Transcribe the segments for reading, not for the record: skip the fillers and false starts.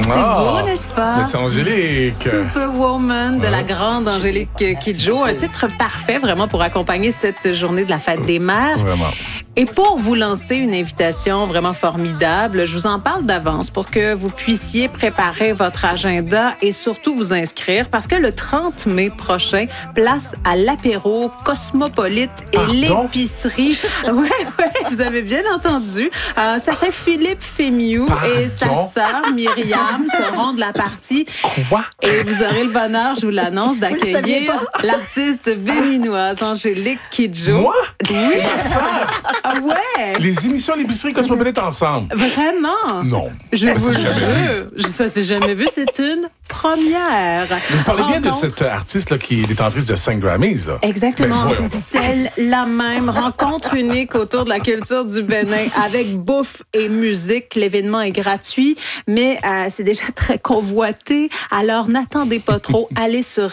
beau, n'est-ce pas? Mais c'est Angélique. Superwoman de la grande Angélique Kidjo. Un titre parfait vraiment pour accompagner cette journée de la fête des mères. Vraiment. Et pour vous lancer une invitation vraiment formidable, je vous en parle d'avance pour que vous puissiez préparer votre agenda et surtout vous inscrire parce que le 30 mai prochain, place à l'apéro Cosmopolite et l'épicerie. Ouais, vous avez bien entendu. Ça fait Philippe Fémiou et sa sœur Myriam seront de la partie. Quoi? Et vous aurez le bonheur, je vous l'annonce, d'accueillir l'artiste béninoise Angélique Kidjo. Moi? Oui. Et ma sœur? Ah ouais? Les émissions l'épicerie Cosmopolite ensemble. Vraiment? Non. Je vous jamais jure. Ça, c'est jamais vu. C'est une première. Vous parlez bien de cette artiste là, qui est détentrice de 5 Grammys. Là. Exactement. Ben, Celle-là même. Rencontre unique autour de la culture du Bénin avec bouffe et musique. L'événement est gratuit, mais c'est déjà très convoité. Alors, n'attendez pas trop. Allez sur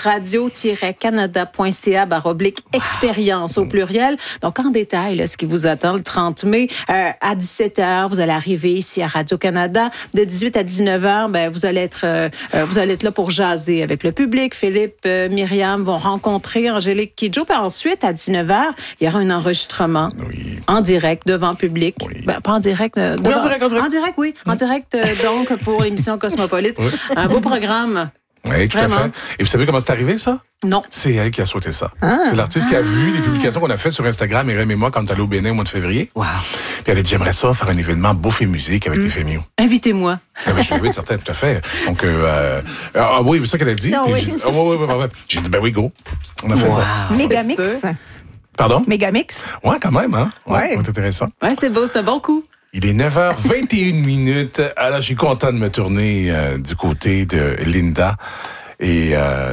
radio-canada.ca/expérience au pluriel. Donc, en détail, là, ce qui vous attend le 30 mai à 17h, vous allez arriver ici à Radio-Canada. De 18 à 19h, vous allez être là pour jaser avec le public. Philippe, Myriam vont rencontrer Angélique Kidjo. Puis ensuite, à 19h, il y aura un enregistrement en direct devant public. Oui. Pas en direct. En direct. En direct, oui. En direct, donc, pour l'émission Cosmopolite. Oui. Un beau programme. Oui, tout à fait. Et vous savez comment c'est arrivé, ça? Non. C'est elle qui a souhaité ça. C'est l'artiste qui a vu les publications qu'on a faites sur Instagram, Myriam et moi, quand on est allé au Bénin au mois de février. Wow. Puis elle a dit, j'aimerais ça faire un événement bouffe et musique avec les Fémiou. Invitez-moi. Ah oui, je suis certain, tout à fait. Donc, oui, c'est ça qu'elle a dit. Non, oui. J'ai dit, oui, go. On a fait ça. Mégamix. Pardon? Mégamix. Ouais, quand même, hein? Ouais. C'est intéressant. Ouais, c'est beau, c'est un bon coup. Il est 9h21. Alors, je suis content de me tourner du côté de Linda. Et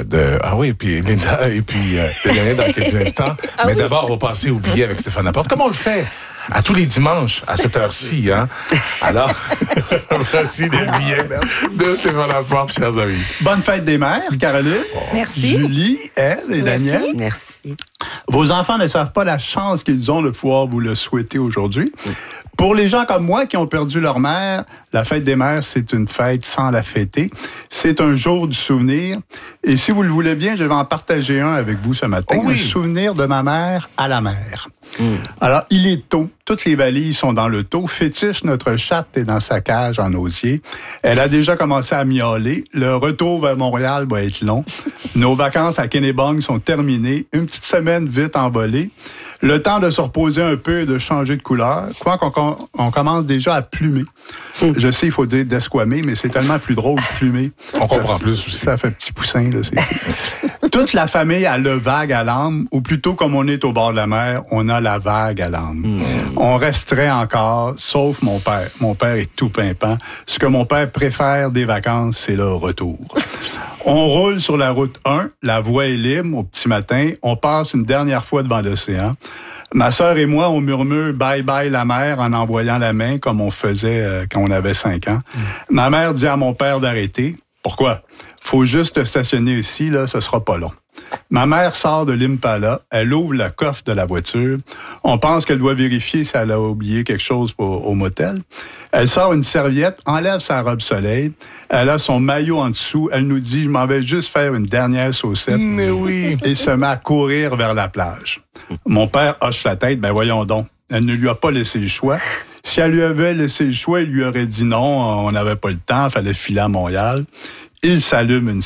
puis Linda, et puis de Lionel dans quelques instants. Mais d'abord, on va passer au billet avec Stéphane Laporte. Comment on le fait? À tous les dimanches, à cette heure-ci, hein? Alors, voici les billets de Stéphane Laporte, chers amis. Bonne fête des mères, Caroline. Merci. Julie, Ève et Daniel. Merci. Vos enfants ne savent pas la chance qu'ils ont de pouvoir vous le souhaiter aujourd'hui. Pour les gens comme moi qui ont perdu leur mère, la fête des mères, c'est une fête sans la fêter. C'est un jour du souvenir. Et si vous le voulez bien, je vais en partager un avec vous ce matin. Oh oui. Un souvenir de ma mère à la mer. Alors, il est tôt. Toutes les valises sont dans le taux. Fétiche, notre chatte, est dans sa cage en osier. Elle a déjà commencé à miauler. Le retour vers Montréal va être long. Nos vacances à Kennebunk sont terminées. Une petite semaine vite envolée. Le temps de se reposer un peu et de changer de couleur. Quoi qu'on commence déjà à plumer. Je sais, il faut dire d'esquamer, mais c'est tellement plus drôle de plumer. On comprend plus aussi. Ça fait petit poussin, là. Toute la famille a le vague à l'âme, ou plutôt comme on est au bord de la mer, on a la vague à l'âme. On resterait encore, sauf mon père. Mon père est tout pimpant. Ce que mon père préfère des vacances, c'est le retour. On roule sur la route 1, la voie est libre au petit matin. On passe une dernière fois devant l'océan. Ma sœur et moi, on murmure « bye bye la mer » en envoyant la main comme on faisait quand on avait 5 ans. Ma mère dit à mon père d'arrêter. Pourquoi? Faut juste stationner ici, là, ce sera pas long. Ma mère sort de l'Impala, elle ouvre le coffre de la voiture. On pense qu'elle doit vérifier si elle a oublié quelque chose au motel. Elle sort une serviette, enlève sa robe soleil. Elle a son maillot en dessous. Elle nous dit, je m'en vais juste faire une dernière saucette. Mais oui. Et se met à courir vers la plage. Mon père hoche la tête, voyons donc. Elle ne lui a pas laissé le choix. Si elle lui avait laissé le choix, il lui aurait dit non, on n'avait pas le temps, il fallait filer à Montréal. Il s'allume une